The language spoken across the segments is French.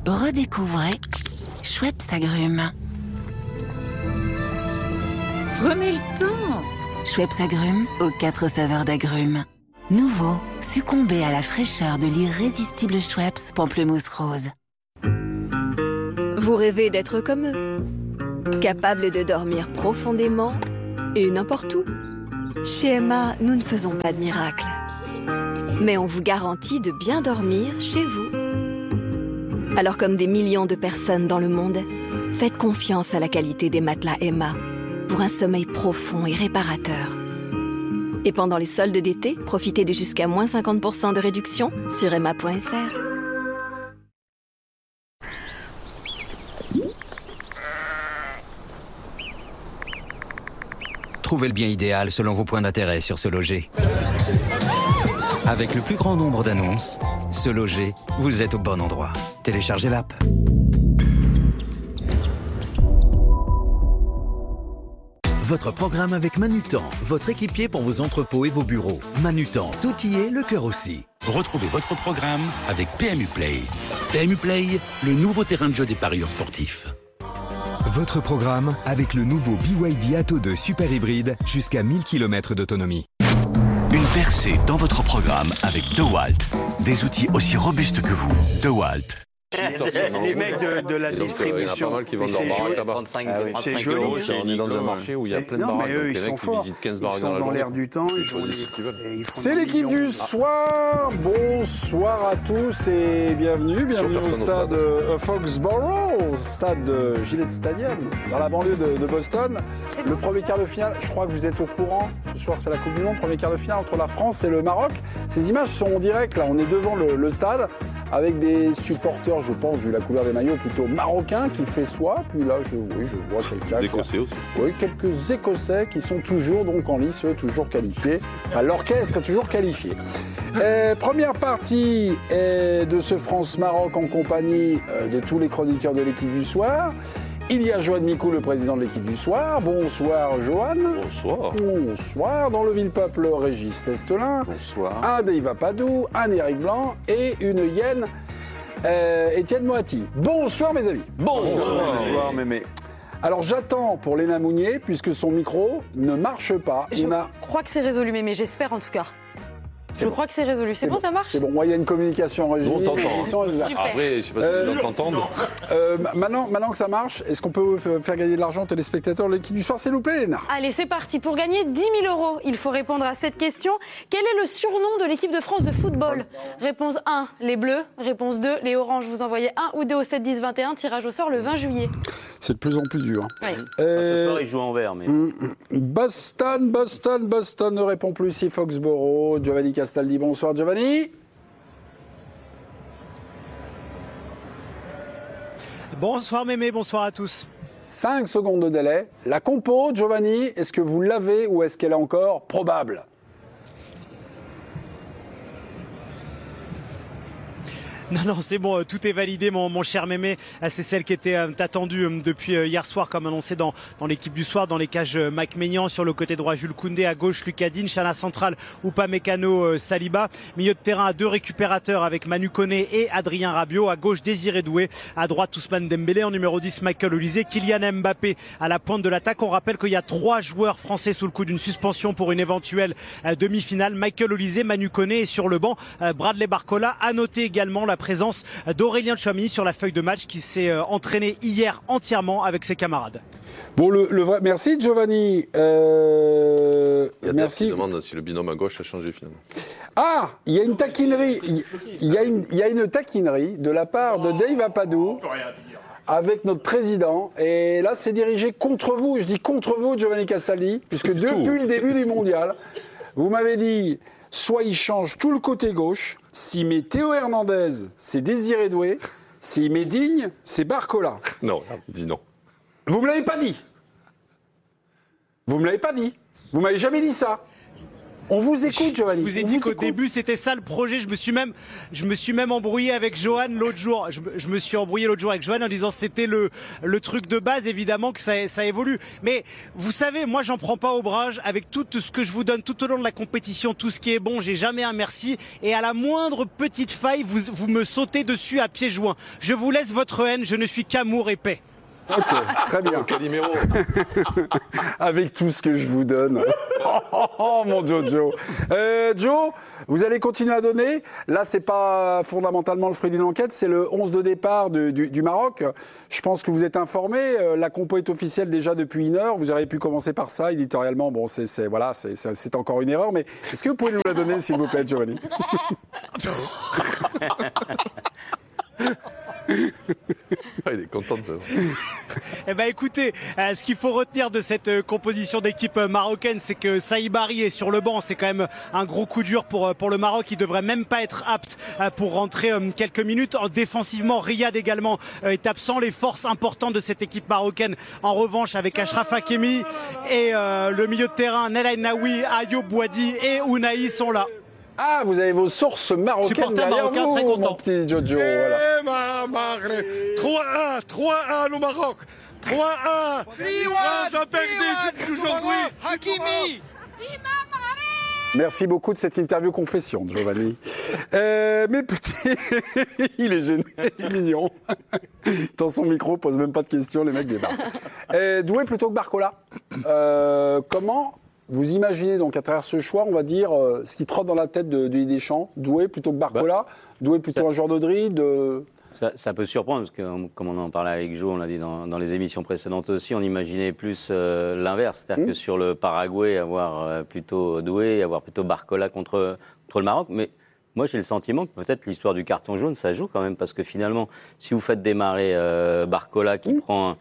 redécouvrez Schweppes Agrumes. Prenez le temps. Schweppes Agrumes aux 4 saveurs d'agrumes. Nouveau, succombez à la fraîcheur de l'irrésistible Schweppes Pamplemousse Rose. Vous rêvez d'être comme eux, capable de dormir profondément et n'importe où. Chez Emma, nous ne faisons pas de miracles, mais on vous garantit de bien dormir chez vous. Alors comme des millions de personnes dans le monde, faites confiance à la qualité des matelas Emma pour un sommeil profond et réparateur. Et pendant les soldes d'été, profitez de jusqu'à moins 50% de réduction sur emma.fr. Trouvez le bien idéal selon vos points d'intérêt sur Se Loger. Avec le plus grand nombre d'annonces, Se Loger, vous êtes au bon endroit. Téléchargez l'app. Votre programme avec Manutan, votre équipier pour vos entrepôts et vos bureaux. Manutan, tout y est, le cœur aussi. Retrouvez votre programme avec PMU Play. PMU Play, le nouveau terrain de jeu des parieurs sportifs. Votre programme avec le nouveau BYD Atto 2 Super Hybride jusqu'à 1000 km d'autonomie. Une percée dans votre programme avec DeWalt. Des outils aussi robustes que vous. DeWalt. Les mecs de la distribution, c'est joli. On est dans un marché où il y a plein de baraques. Mais eux, ils sont forts. Ils sont dans l'air du temps. C'est l'équipe du soir. Bonsoir à tous et bienvenue au stade Foxborough, stade Gillette Stadium, dans la banlieue de Boston. Le premier quart de finale, je crois que vous êtes au courant. Ce soir, c'est la Coupe du Monde. Premier quart de finale entre la France et le Maroc. Ces images sont en direct. Là, on est devant le stade avec des supporters, je pense, vu la couleur des maillots, plutôt marocains qui festoient. Puis là, je vois quelqu'un. Des Écossais aussi. Oui, quelques Écossais qui sont toujours donc en lice, toujours qualifiés. Enfin, l'orchestre est toujours qualifié. Première partie de ce France-Maroc en compagnie de tous les chroniqueurs de l'équipe du soir. Il y a Johan Micou, le président de l'équipe du soir. Bonsoir, Johan. Bonsoir. Bonsoir. Dans le Ville-Peuple, Régis Testelin. Bonsoir. Un Dave Apadou, un Éric Blanc et une hyène, Étienne Moati. Bonsoir, mes amis. Bonsoir, mémé. Alors, j'attends pour Léna Mounier, puisque son micro ne marche pas. Je crois que c'est résolu, mais j'espère en tout cas. Je crois que c'est résolu. C'est bon, ça marche? C'est bon, moi il y a une communication en régie. On t'entend. Super. Après, je sais pas si les gens t'entendent. Maintenant que ça marche, est-ce qu'on peut faire gagner de l'argent aux téléspectateurs de l'équipe du soir, s'il vous plaît, Léna? Allez, c'est parti. Pour gagner 10 000 €, il faut répondre à cette question. Quel est le surnom de l'équipe de France de football? Réponse 1, les Bleus. Réponse 2, les Oranges. Vous envoyez 1 ou 2 au 7 10 21. Tirage au sort le 20 juillet. C'est de plus en plus dur. Oui. Ce soir, ils jouent en vert. Mais... Boston ne répond plus si Foxborough. Giovanni Castaldi, bonsoir Giovanni. Bonsoir Mémé, bonsoir à tous. 5 secondes de délai. La compo, Giovanni, est-ce que vous l'avez ou est-ce qu'elle est encore probable? Non, c'est bon, tout est validé, mon cher Mémé. C'est celle qui était attendue depuis hier soir, comme annoncé dans l'équipe du soir, dans les cages Mac-Maignan. Sur le côté droit, Jules Koundé. À gauche, Lucas Digne. À la centrale, Upamecano, Saliba. Milieu de terrain à 2 récupérateurs avec Manu Koné et Adrien Rabiot. À gauche, Désiré Doué. À droite, Ousmane Dembélé. En numéro 10, Michael Olise. Kylian Mbappé à la pointe de l'attaque. On rappelle qu'il y a 3 joueurs français sous le coup d'une suspension pour une éventuelle demi-finale. Michael Olise, Manu Koné et sur le banc, Bradley Barcola. À noter également la présence d'Aurélien Tchouameni sur la feuille de match qui s'est entraîné hier entièrement avec ses camarades. Bon, le vrai... Merci Giovanni. Merci. Je demande si le binôme à gauche a changé finalement. Ah, il y a une taquinerie. Il y a une taquinerie de la part de Dave Apadou avec notre président. Et là, c'est dirigé contre vous. Je dis contre vous, Giovanni Castaldi, puisque depuis le début du mondial, vous m'avez dit... Soit il change tout le côté gauche, s'il met Théo Hernandez, c'est Désiré Doué, s'il met Digne, c'est Barcola. Non, il dit non. Vous me l'avez pas dit. Vous me l'avez pas dit. Vous m'avez jamais dit ça. On vous écoute, Giovanni. Je vous ai dit qu'au début, c'était ça le projet. Je me suis même embrouillé avec Johan l'autre jour. Je me suis embrouillé l'autre jour avec Johan en disant que c'était le truc de base, évidemment, que ça évolue. Mais vous savez, moi, j'en prends pas ombrage. Avec tout ce que je vous donne tout au long de la compétition, tout ce qui est bon, j'ai jamais un merci. Et à la moindre petite faille, vous me sautez dessus à pieds joints. Je vous laisse votre haine. Je ne suis qu'amour et paix. Ok, très bien. Calimero. Avec tout ce que je vous donne. Oh, mon Jojo. Joe, vous allez continuer à donner. Là, c'est pas fondamentalement le fruit d'une enquête, c'est le 11 de départ du Maroc. Je pense que vous êtes informé. La compo est officielle déjà depuis 1 heure. Vous auriez pu commencer par ça éditorialement. Bon, c'est encore une erreur, mais est-ce que vous pouvez nous la donner, s'il vous plaît, Giovanni? Il est content de ça. Eh ben écoutez, ce qu'il faut retenir de cette composition d'équipe marocaine, c'est que Saïbari est sur le banc. C'est quand même un gros coup dur pour le Maroc. Il devrait même pas être apte pour rentrer quelques minutes. Défensivement, Riyad également est absent. Les forces importantes de cette équipe marocaine, en revanche, avec Achraf Hakimi et le milieu de terrain, Nel Naoui, Ayoub Bouadi et Ounahi sont là. Ah, vous avez vos sources marocaines derrière marocain, vous, très content. mon petit Jojo. Voilà. 3-1 le Maroc. 3-1. France a perdu aujourd'hui. Hakimi. Merci beaucoup de cette interview confession, Giovanni. Mes petits, il est gêné, il est mignon. Dans son micro, pose même pas de questions, les mecs débarquent. Doué plutôt que Barcola. Comment vous imaginez donc à travers ce choix, on va dire, ce qui trotte dans la tête de Didier Deschamps, Doué plutôt que Barcola, Doué plutôt un joueur de dribble Ça peut surprendre, parce que comme on en parlait avec Jo, on l'a dit dans les émissions précédentes aussi, on imaginait plus l'inverse. C'est-à-dire que sur le Paraguay, avoir plutôt Doué, avoir plutôt Barcola contre le Maroc. Mais moi, j'ai le sentiment que peut-être l'histoire du carton jaune, ça joue quand même, parce que finalement, si vous faites démarrer Barcola qui prend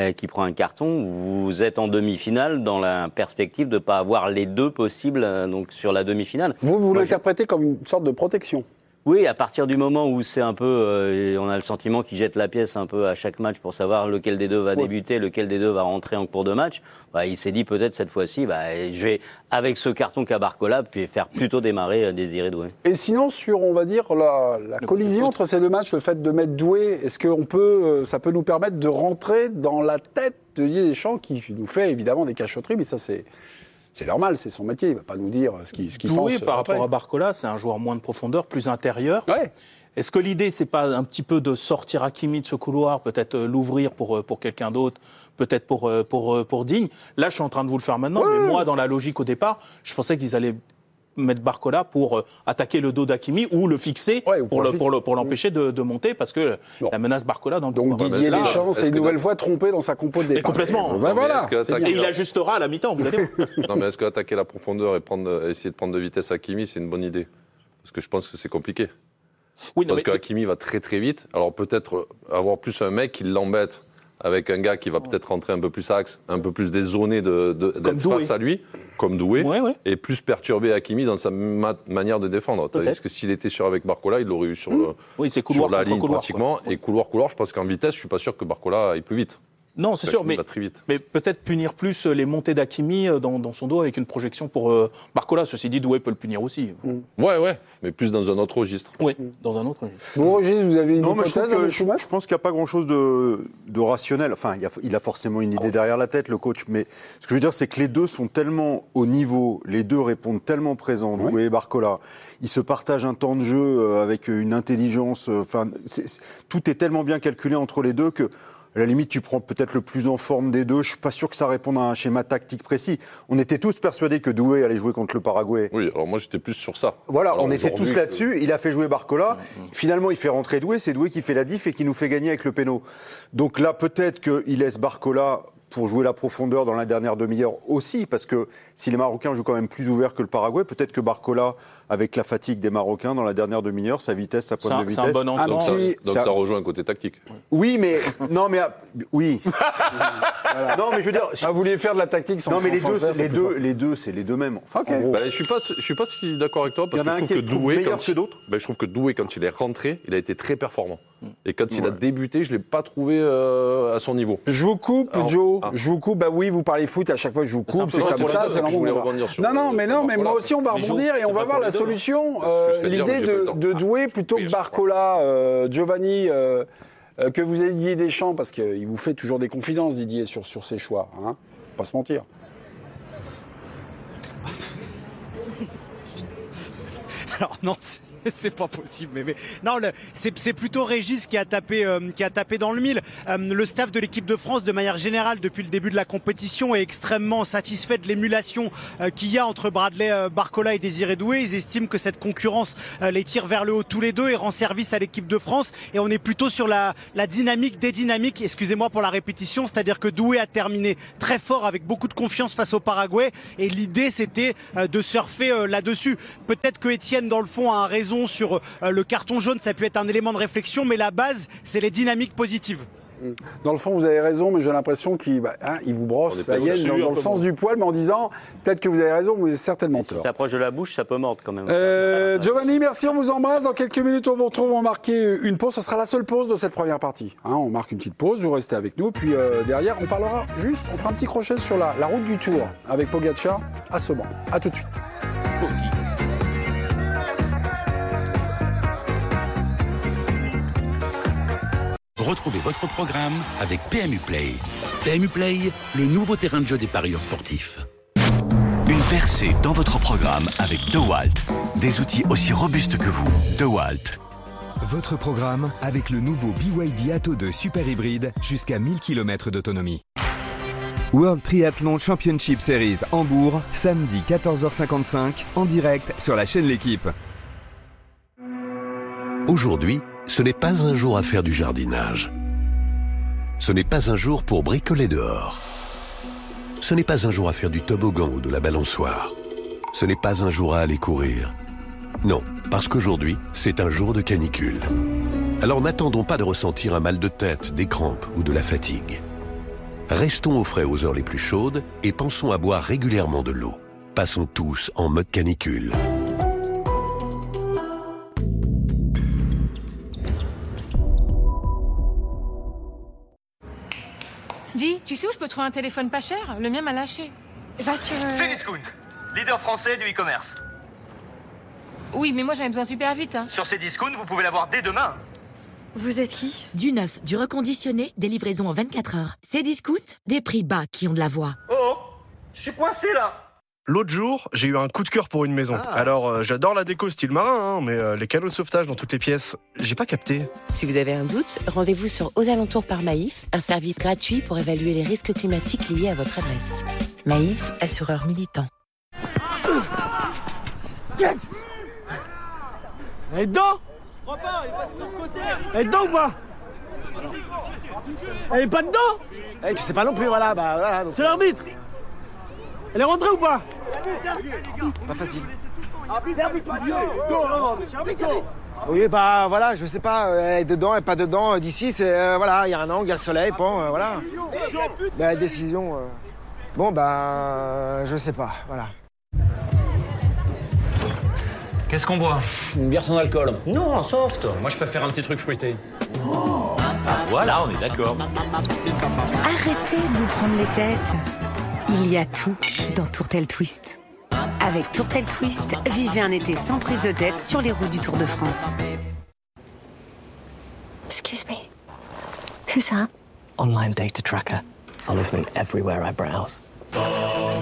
un carton, vous êtes en demi-finale dans la perspective de ne pas avoir les deux possibles donc sur la demi-finale. Vous l'interprétez comme une sorte de protection? Oui, à partir du moment où c'est un peu, on a le sentiment qu'il jette la pièce un peu à chaque match pour savoir lequel des deux va débuter, lequel des deux va rentrer en cours de match. Il s'est dit peut-être cette fois-ci, je vais avec ce carton qu'a Barcola faire plutôt démarrer Désiré Doué. Et sinon sur, on va dire, la collision entre ces deux matchs, le fait de mettre Doué, est-ce que ça peut nous permettre de rentrer dans la tête de Didier Deschamps qui nous fait évidemment des cachotteries, mais ça c'est normal, c'est son métier, il ne va pas nous dire ce qu'il pense. Doué, par rapport à Barcola, c'est un joueur moins de profondeur, plus intérieur. Ouais. Est-ce que l'idée, c'est pas un petit peu de sortir Hakimi de ce couloir, peut-être l'ouvrir pour quelqu'un d'autre, peut-être pour Digne? Là, je suis en train de vous le faire maintenant, mais moi, dans la logique au départ, je pensais qu'ils allaient mettre Barcola pour attaquer le dos d'Hakimi ou le fixer pour l'empêcher de monter, parce que la menace Barcola dans le donc Didier Deschamps c'est une nouvelle fois trompé dans sa compo de départ. Et complètement. Voilà. Et il ajustera à la mi-temps, vous allez voir. Non, mais est-ce qu'attaquer la profondeur et essayer de prendre de vitesse Hakimi, c'est une bonne idée? Parce que je pense que c'est compliqué. Oui, parce que Hakimi va très très vite. Alors peut-être avoir plus un mec qui l'embête avec un gars qui va peut-être rentrer un peu plus axe, un peu plus dézoné d'être face à lui, comme Doué, et plus perturber Hakimi dans sa manière de défendre. Parce que s'il était sur avec Barcola, il l'aurait eu sur la ligne pratiquement. Et couloir, je pense qu'en vitesse, je suis pas sûr que Barcola aille plus vite. Non, c'est sûr, mais peut-être punir plus les montées d'Hakimi dans son dos avec une projection pour Barcola. Ceci dit, Doué peut le punir aussi. Ouais, mais plus dans un autre registre. Oui, dans un autre registre. Bon, Régis, vous avez une hypothèse? Je pense qu'il n'y a pas grand-chose de rationnel. Enfin, il a forcément une idée derrière la tête, le coach. Mais ce que je veux dire, c'est que les deux sont tellement au niveau, les deux répondent tellement présents, Doué et Barcola. Ils se partagent un temps de jeu avec une intelligence. Enfin, tout est tellement bien calculé entre les deux que... À la limite, tu prends peut-être le plus en forme des deux. Je suis pas sûr que ça réponde à un schéma tactique précis. On était tous persuadés que Doué allait jouer contre le Paraguay. Oui, alors moi j'étais plus sur ça. Voilà, on était tous là-dessus. Il a fait jouer Barcola. Finalement, il fait rentrer Doué. C'est Doué qui fait la diff et qui nous fait gagner avec le péno. Donc là, peut-être qu'il laisse Barcola pour jouer la profondeur dans la dernière demi-heure aussi, parce que si les Marocains jouent quand même plus ouvert que le Paraguay, peut-être que Barcola, avec la fatigue des Marocains dans la dernière demi-heure, sa vitesse, sa pointe de vitesse... C'est un bon entraînement. Donc ça rejoint un côté tactique. Oui, mais... Non, mais... Oui. Voilà. Non, mais je veux dire... vous vouliez faire de la tactique sans... Non, mais les deux, c'est les deux mêmes. Enfin, okay. Je suis pas si d'accord avec toi, parce que je trouve que Doué, je trouve que Doué, quand il est rentré, il a été très performant. Et quand il a débuté, je ne l'ai pas trouvé à son niveau. Je vous coupe, Joe. Je vous coupe. Bah oui, vous parlez foot, à chaque fois je vous coupe. C'est comme ça, c'est normal. Non, mais moi aussi, on va rebondir et on va voir la solution. L'idée de Doué plutôt que Barcola, Giovanni, que vous avez Didier Deschamps, parce qu'il vous fait toujours des confidences, Didier, sur ses choix. Hein, pas se mentir. Alors non, c'est pas possible. Mais non, c'est plutôt Régis qui a tapé dans le mille. Le staff de l'équipe de France, de manière générale, depuis le début de la compétition, est extrêmement satisfait de l'émulation qu'il y a entre Bradley Barcola et Désiré Doué. Ils estiment que cette concurrence les tire vers le haut tous les deux et rend service à l'équipe de France. Et on est plutôt sur la dynamique des dynamiques. Excusez-moi pour la répétition, c'est-à-dire que Doué a terminé très fort avec beaucoup de confiance face au Paraguay. Et l'idée, c'était de surfer là-dessus. Peut-être que Étienne, dans le fond, a raison sur le carton jaune, ça peut être un élément de réflexion, mais la base, c'est les dynamiques positives. Dans le fond, vous avez raison, mais j'ai l'impression qu'il vous brosse dans le sens du poil, mais en disant peut-être que vous avez raison, mais vous avez certainement tort. Si ça s'approche de la bouche, ça peut mordre quand même. Giovanni, merci, on vous embrasse. Dans quelques minutes, on vous retrouve, on va marquer une pause. Ce sera la seule pause de cette première partie. Hein, on marque une petite pause, vous restez avec nous. Puis derrière, on parlera juste, on fera un petit crochet sur la route du Tour avec Pogacar à Seban. A tout de suite. Retrouvez votre programme avec PMU Play. PMU Play, le nouveau terrain de jeu des parieurs sportifs. Une percée dans votre programme avec DeWalt. Des outils aussi robustes que vous. DeWalt. Votre programme avec le nouveau BYD Atto 2 Super Hybride jusqu'à 1000 km d'autonomie. World Triathlon Championship Series Hambourg, samedi 14h55, en direct sur la chaîne L'Équipe. Aujourd'hui, ce n'est pas un jour à faire du jardinage. Ce n'est pas un jour pour bricoler dehors. Ce n'est pas un jour à faire du toboggan ou de la balançoire. Ce n'est pas un jour à aller courir. Non, parce qu'aujourd'hui, c'est un jour de canicule. Alors n'attendons pas de ressentir un mal de tête, des crampes ou de la fatigue. Restons au frais aux heures les plus chaudes et pensons à boire régulièrement de l'eau. Passons tous en mode canicule. Dis, tu sais où je peux trouver un téléphone pas cher? Le mien m'a lâché. Va sur... Cdiscount, leader français du e-commerce. Oui, mais moi j'avais besoin super vite. Hein. Sur Cdiscount, vous pouvez l'avoir dès demain. Vous êtes qui? Du neuf, du reconditionné, des livraisons en 24 heures. Cdiscount, des prix bas qui ont de la voix. Oh, je suis coincé là. L'autre jour, j'ai eu un coup de cœur pour une maison. Alors, j'adore la déco style marin, mais les canaux de sauvetage dans toutes les pièces, j'ai pas capté. Si vous avez un doute, rendez-vous sur Aux Alentours par Maïf, un service gratuit pour évaluer les risques climatiques liés à votre adresse. Maïf, assureur militant. Yes. Elle est dedans? Je crois pas, elle est passée sur le côté. Elle est dedans ou pas? Elle est pas dedans? Tu sais pas non plus, voilà, bah voilà. C'est l'arbitre. Elle est rentrée ou pas? Pas facile. Oui, bah voilà, je sais pas, elle est dedans, elle est pas dedans. D'ici, c'est voilà, il y a un angle, il y a le soleil, bon, voilà. Bah, décision. Bon, bah, je sais pas, voilà. Qu'est-ce qu'on boit? Une bière sans alcool. Non, en soft. Moi, je préfère un petit truc fruité. Voilà, on est d'accord. Arrêtez de nous prendre les têtes. Il y a tout dans Tourtel Twist. Avec Tourtel Twist, vivez un été sans prise de tête sur les routes du Tour de France. Excuse me. Who's that? Online data tracker. Follows me everywhere I browse.